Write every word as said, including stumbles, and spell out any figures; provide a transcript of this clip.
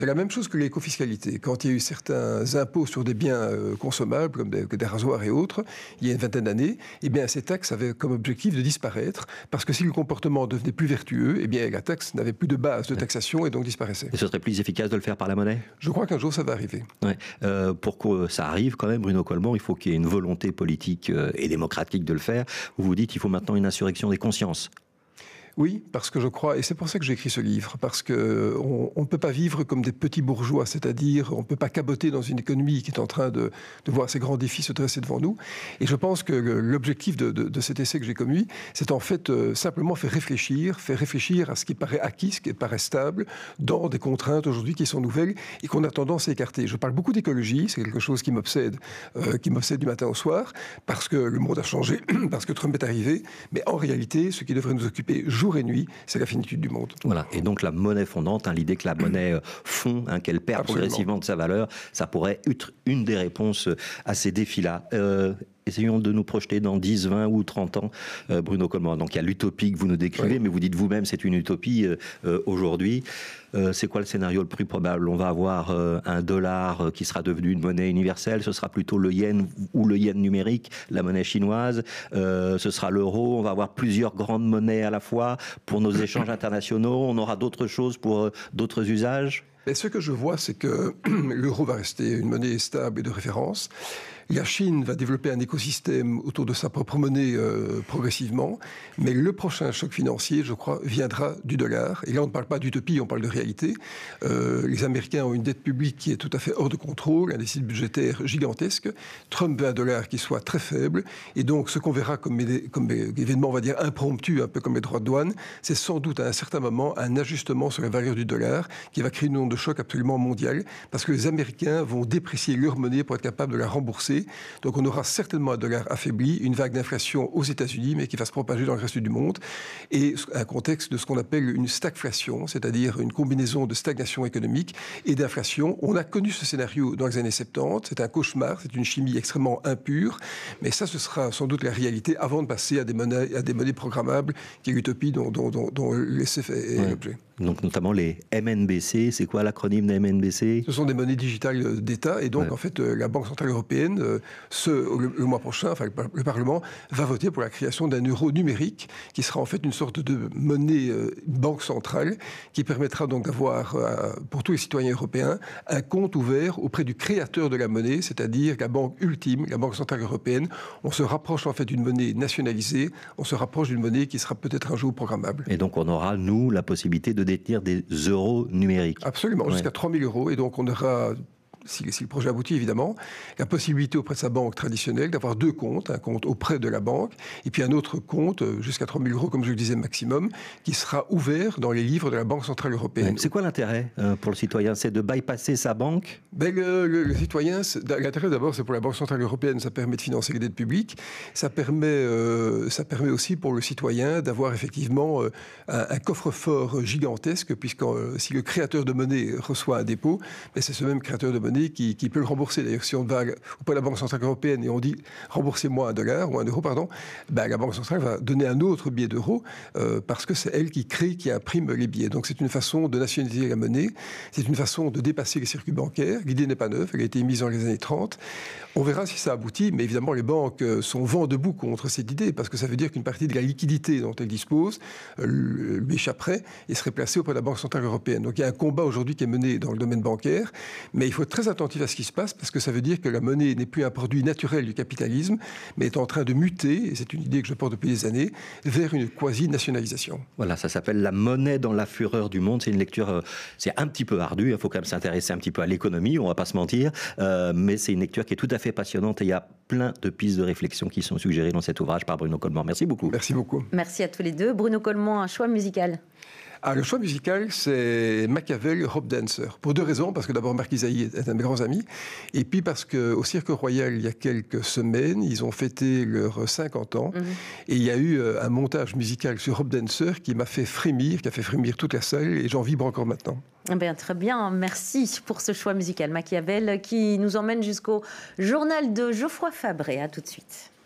C'est la même chose que l'écofiscalité. Quand il y a eu certains impôts sur des biens euh, consommables, comme des, des rasoirs et autres, il y a une vingtaine d'années, eh bien, ces taxes avaient comme objectif de disparaître, parce que si le comportement devenait plus vertueux, eh bien, la taxe n'avait plus de base de taxation et donc disparaissait. Et ce serait plus efficace de le faire par la monnaie ? Je crois qu'un jour, ça va arriver. Ouais. Euh, pour que ça arrive quand même, Bruno Coleman, il faut qu'il y ait une volonté politique euh, et démocratique de le faire. Vous vous dites qu'il faut maintenant une insurrection des consciences. Oui, parce que je crois, et c'est pour ça que j'ai écrit ce livre, parce qu'on ne peut pas vivre comme des petits bourgeois, c'est-à-dire on ne peut pas caboter dans une économie qui est en train de, de voir ces grands défis se dresser devant nous. Et je pense que l'objectif de, de, de cet essai que j'ai commis, c'est en fait euh, simplement faire réfléchir, faire réfléchir à ce qui paraît acquis, ce qui paraît stable, dans des contraintes aujourd'hui qui sont nouvelles et qu'on a tendance à écarter. Je parle beaucoup d'écologie, c'est quelque chose qui m'obsède, euh, qui m'obsède du matin au soir, parce que le monde a changé, parce que Trump est arrivé, mais en réalité, ce qui devrait nous occuper jour et nuit, c'est la finitude du monde. Voilà, et donc la monnaie fondante, hein, l'idée que la monnaie fond, hein, qu'elle perd Absolument. progressivement de sa valeur, ça pourrait être une des réponses à ces défis-là. Euh, Essayons de nous projeter dans dix, vingt ou trente ans, euh, Bruno Coleman. Donc il y a l'utopie que vous nous décrivez, oui. mais vous dites vous-même c'est une utopie euh, aujourd'hui. Euh, c'est quoi le scénario le plus probable ? On va avoir euh, un dollar qui sera devenu une monnaie universelle, ce sera plutôt le yen ou le yen numérique, la monnaie chinoise, euh, ce sera l'euro, on va avoir plusieurs grandes monnaies à la fois pour nos échanges internationaux, on aura d'autres choses pour euh, d'autres usages ? Mais ce que je vois, c'est que l'euro va rester une monnaie stable et de référence. La Chine va développer un écosystème autour de sa propre monnaie euh, progressivement, mais le prochain choc financier, je crois, viendra du dollar. Et là, on ne parle pas d'utopie, on parle de réalité. Euh, les Américains ont une dette publique qui est tout à fait hors de contrôle, un déficit budgétaire gigantesque. Trump veut un dollar qui soit très faible. Et donc, ce qu'on verra comme, comme événement, on va dire, impromptu, un peu comme les droits de douane, c'est sans doute à un certain moment un ajustement sur la valeur du dollar qui va créer une onde de choc absolument mondiale, parce que les Américains vont déprécier leur monnaie pour être capables de la rembourser. Donc on aura certainement un dollar affaibli, une vague d'inflation aux États-Unis, mais qui va se propager dans le reste du monde, et un contexte de ce qu'on appelle une stagflation, c'est-à-dire une combinaison de stagnation économique et d'inflation. On a connu ce scénario dans les années soixante-dix, c'est un cauchemar, c'est une chimie extrêmement impure, mais ça, ce sera sans doute la réalité avant de passer à des monnaies, à des monnaies programmables, qui est l'utopie dont, dont, dont, dont l'E S F est ouais. l'objet. Donc notamment les M N B C, c'est quoi l'acronyme de M N B C ? Ce sont des monnaies digitales d'État, et donc ouais. en fait la Banque Centrale Européenne, ce, le, le mois prochain, enfin le, le Parlement va voter pour la création d'un euro numérique qui sera en fait une sorte de monnaie euh, banque centrale qui permettra donc d'avoir euh, pour tous les citoyens européens un compte ouvert auprès du créateur de la monnaie, c'est-à-dire la banque ultime, la Banque Centrale Européenne. On se rapproche en fait d'une monnaie nationalisée, on se rapproche d'une monnaie qui sera peut-être un jour programmable. Et donc on aura, nous, la possibilité de détenir des euros numériques. Absolument, ouais. jusqu'à trois mille euros, et donc on aura... Si, si le projet aboutit, évidemment, la possibilité auprès de sa banque traditionnelle d'avoir deux comptes, un compte auprès de la banque, et puis un autre compte, jusqu'à trois mille euros, comme je le disais, maximum, qui sera ouvert dans les livres de la Banque Centrale Européenne. C'est quoi l'intérêt euh, pour le citoyen ? C'est de bypasser sa banque ? ben, le, le, le citoyen, l'intérêt d'abord, c'est pour la Banque Centrale Européenne, ça permet de financer les dettes publiques, ça permet, euh, ça permet aussi pour le citoyen d'avoir effectivement euh, un, un coffre-fort gigantesque, puisque euh, si le créateur de monnaie reçoit un dépôt, ben, c'est ce même créateur de monnaie Qui, qui peut le rembourser. D'ailleurs, si on va auprès de la Banque Centrale Européenne et on dit remboursez-moi un dollar ou un euro, pardon, ben, la Banque Centrale va donner un autre billet d'euro euh, parce que c'est elle qui crée, qui imprime les billets. Donc c'est une façon de nationaliser la monnaie, c'est une façon de dépasser les circuits bancaires. L'idée n'est pas neuve, elle a été mise dans les années trente. On verra si ça aboutit, mais évidemment les banques sont vent debout contre cette idée parce que ça veut dire qu'une partie de la liquidité dont elles disposent euh, lui échapperait et serait placée auprès de la Banque Centrale Européenne. Donc il y a un combat aujourd'hui qui est mené dans le domaine bancaire, mais il faut être très attentif à ce qui se passe parce que ça veut dire que la monnaie n'est plus un produit naturel du capitalisme, mais est en train de muter, et c'est une idée que je porte depuis des années, vers une quasi-nationalisation. Voilà, ça s'appelle La monnaie dans la fureur du monde. C'est une lecture, euh, c'est un petit peu ardu, il faut quand même s'intéresser un petit peu à l'économie, on va pas se mentir, euh, mais c'est une lecture qui est tout à fait passionnante et il y a plein de pistes de réflexion qui sont suggérées dans cet ouvrage par Bruno Coleman. Merci beaucoup. Merci beaucoup. Merci à tous les deux. Bruno Coleman, un choix musical. Ah, le choix musical, c'est Machiavel, Rope Dancer. Pour deux raisons. Parce que d'abord, Marc Isaïe est un de mes grands amis. Et puis parce qu'au Cirque Royal, il y a quelques semaines, ils ont fêté leurs cinquante ans. Mm-hmm. Et il y a eu un montage musical sur Rope Dancer qui m'a fait frémir, qui a fait frémir toute la salle. Et j'en vibre encore maintenant. Eh bien, très bien. Merci pour ce choix musical. Machiavel qui nous emmène jusqu'au journal de Geoffroy Fabré. À tout de suite.